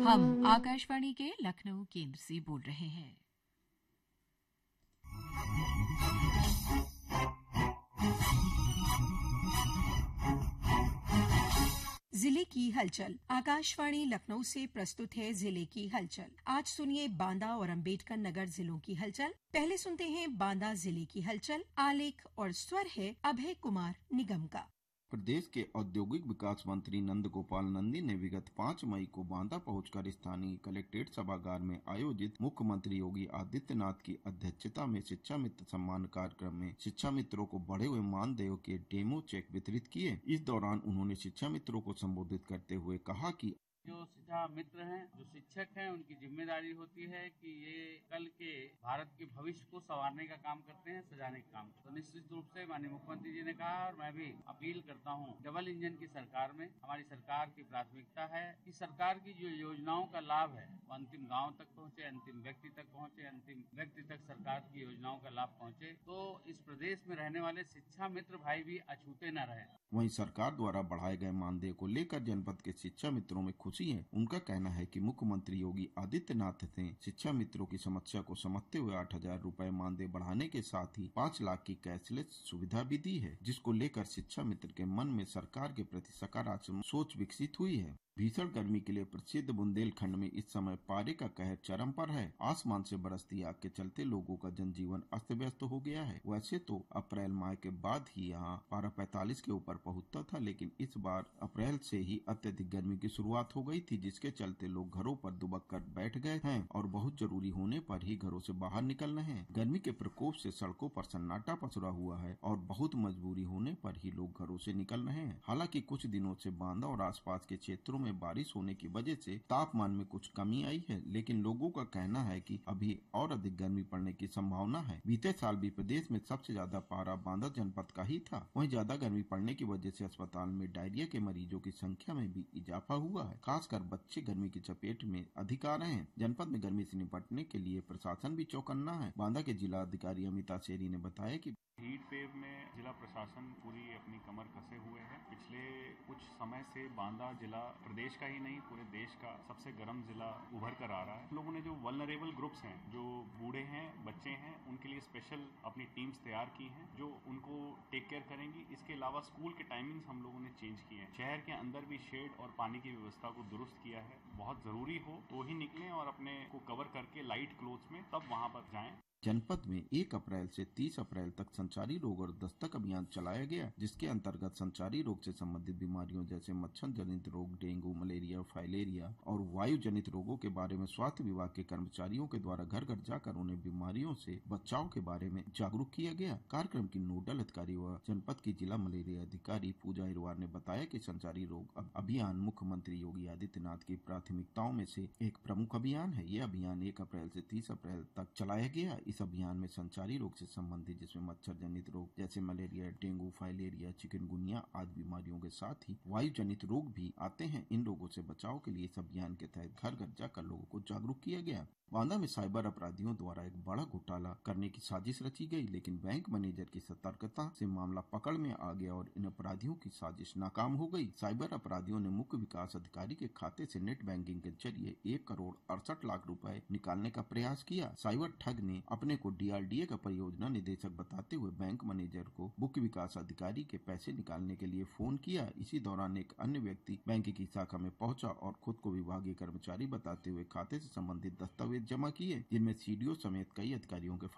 हम आकाशवाणी के लखनऊ केंद्र से बोल रहे हैं। जिले की हलचल। आकाशवाणी लखनऊ से प्रस्तुत है जिले की हलचल। आज सुनिए बांदा और अंबेडकर नगर जिलों की हलचल। पहले सुनते हैं बांदा जिले की हलचल। आलेख और स्वर है अभय कुमार निगम का। प्रदेश के औद्योगिक विकास मंत्री नंद गोपाल नंदी ने विगत 5 मई को बांदा पहुंचकर स्थानीय कलेक्ट्रेट सभागार में आयोजित मुख्यमंत्री योगी आदित्यनाथ की अध्यक्षता में शिक्षा मित्र सम्मान कार्यक्रम में शिक्षा मित्रों को बढ़े हुए मानदेय के डेमो चेक वितरित किए। इस दौरान उन्होंने शिक्षा मित्रों को संबोधित करते हुए कहा कि जो शिक्षा मित्र हैं, जो शिक्षक हैं, उनकी जिम्मेदारी होती है कि ये कल के भारत के भविष्य को संवारने का काम करते हैं, सजाने का काम। तो निश्चित रूप से माननीय मुख्यमंत्री जी ने कहा और मैं भी अपील करता हूँ, डबल इंजन की सरकार में हमारी सरकार की प्राथमिकता है कि सरकार की जो योजनाओं का लाभ है वो अंतिम गाँव तक पहुँचे, अंतिम व्यक्ति तक पहुँचे, अंतिम व्यक्ति तक सरकार की योजनाओं का लाभ पहुँचे। तो इस प्रदेश में रहने वाले शिक्षा मित्र भाई भी अछूते न रहे। वहीं सरकार द्वारा बढ़ाए गए मानदेय को लेकर जनपद के शिक्षा मित्रों में खुशी है। उनका कहना है कि मुख्यमंत्री योगी आदित्यनाथ ने शिक्षा मित्रों की समस्या को समझते हुए 8,000 रुपए मानदेय बढ़ाने के साथ ही 5 लाख की कैशलेस सुविधा भी दी है, जिसको लेकर शिक्षा मित्र के मन में सरकार के प्रति सकारात्मक सोच विकसित हुई है। भीषण गर्मी के लिए प्रसिद्ध बुंदेलखंड में इस समय पारे का कहर चरम पर है। आसमान से बरसती आग के चलते लोगों का जनजीवन अस्त व्यस्त हो गया है। वैसे तो अप्रैल माह के बाद ही यहाँ पारा 45 के ऊपर पहुंचता था, लेकिन इस बार अप्रैल से ही अत्यधिक गर्मी की शुरुआत हो गई थी, जिसके चलते लोग घरों पर दुबक कर बैठ गए हैं और बहुत जरूरी होने पर ही घरों से बाहर निकल रहे हैं। गर्मी के प्रकोप से सड़कों पर सन्नाटा पसरा हुआ है और बहुत मजबूरी होने पर ही लोग घरों से निकल रहे हैं। हालांकि कुछ दिनों से बांदा और आसपास के क्षेत्रों में बारिश होने की वजह से तापमान में कुछ कमी आई है, लेकिन लोगों का कहना है कि अभी और अधिक गर्मी पड़ने की संभावना है। बीते साल भी प्रदेश में सबसे ज्यादा पारा बांदा जनपद का ही था। वहीं ज्यादा गर्मी पड़ने की वजह से अस्पताल में डायरिया के मरीजों की संख्या में भी इजाफा हुआ है। खासकर बच्चे गर्मी की चपेट में अधिक आ रहे हैं। जनपद में गर्मी से निपटने के लिए प्रशासन भी चौकन्ना है। बांदा के जिला अधिकारी अमिता शेरी ने बताया कि हीट वेव में जिला प्रशासन पूरी अपनी कमर कसे हुए है। पिछले कुछ समय से बांदा जिला प्रदेश का ही नहीं पूरे देश का सबसे गर्म जिला उभर कर आ रहा है। लोगों ने जो वल्नरेबल ग्रुप्स हैं, जो बूढ़े हैं, बच्चे हैं, उनके लिए स्पेशल अपनी टीम्स तैयार की हैं जो उनको टेक केयर करेंगी। इसके अलावा स्कूल के टाइमिंग्स हम लोगों ने चेंज किए हैं। शहर के अंदर भी शेड और पानी की व्यवस्था को दुरुस्त किया है। बहुत जरूरी हो तो ही निकलें और अपने को कवर करके लाइट क्लोथ्स में तब वहां पर जाएं। जनपद में 1 अप्रैल से 30 अप्रैल तक संचारी रोग और दस्तक अभियान चलाया गया, जिसके अंतर्गत संचारी रोग से संबंधित बीमारियों जैसे मच्छर जनित रोग, डेंगू, मलेरिया, फाइलेरिया और वायु जनित रोगों के बारे में स्वास्थ्य विभाग के कर्मचारियों के द्वारा घर घर जाकर उन्हें बीमारियों से बचाव के बारे में जागरूक किया गया। कार्यक्रम की नोडल अधिकारी व जनपद की जिला मलेरिया अधिकारी पूजा हिरवार ने बताया कि संचारी रोग अभियान मुख्यमंत्री योगी आदित्यनाथ की प्राथमिकताओं में से एक प्रमुख अभियान है। यह अभियान 1 अप्रैल से 30 अप्रैल तक चलाया गया। इस अभियान में संचारी रोग से संबंधित जिसमें मच्छर जनित रोग जैसे मलेरिया, डेंगू, फाइलेरिया, चिकनगुनिया आदि बीमारियों के साथ ही वायु जनित रोग भी आते हैं। इन रोगों से बचाव के लिए इस अभियान के तहत घर घर जाकर लोगों को जागरूक किया गया। बांदा में साइबर अपराधियों द्वारा एक बड़ा घोटाला करने की साजिश रची गई, लेकिन बैंक मैनेजर की सतर्कता से मामला पकड़ में आ गया और इन अपराधियों की साजिश नाकाम हो गई। साइबर अपराधियों ने मुख्य विकास अधिकारी के खाते से नेट बैंकिंग के जरिए 1,68,00,000 रुपए निकालने का प्रयास किया। साइबर ठग ने अपने को DRDA का परियोजना निदेशक बताते हुए बैंक मैनेजर को मुख्य विकास अधिकारी के पैसे निकालने के लिए फोन किया। इसी दौरान एक अन्य व्यक्ति बैंक की शाखा में पहुंचा और खुद को विभागीय कर्मचारी बताते हुए खाते से संबंधित दस्तावेज जमा किए, जिनमें CDO समेत कई अधिकारियों के